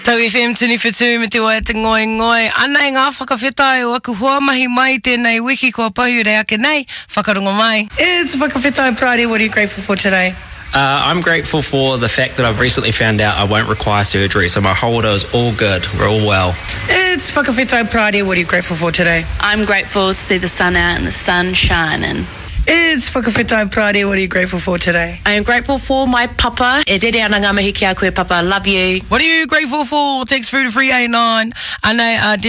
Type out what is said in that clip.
Tau FM tuni whetū me te wai te ngoi ngoi. Anei ngā whakawhetai o aku hoa mahi mai tēnei wiki kua pahure ake nei. Whakarongo mai. It's Whakawhetai Friday. What are you grateful for today? I'm grateful for the fact that I've recently found out I won't require surgery, so my holder is all good. We're all well. It's Whakawhetai Friday. What are you grateful for today? I'm grateful to see the sun out and the sun shining. It's Whakawhetai Friday. What are you grateful for today? I am grateful for my papa. E rere ana ngā mihi ki a koe, papa. Love you. What are you grateful for? Text through to 389. Anei,